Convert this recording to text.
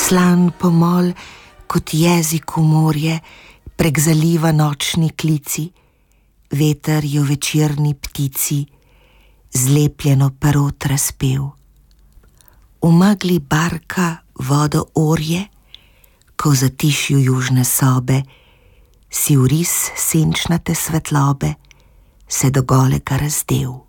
Slan pomol kot jezik v morje prek zaliva nočni klici, veter jo večerni ptici zlepljeno perot razpev. V megli barka vodo orje, ko v zatišju južne sobe si vris senčnate svetlobe se do golega razdev.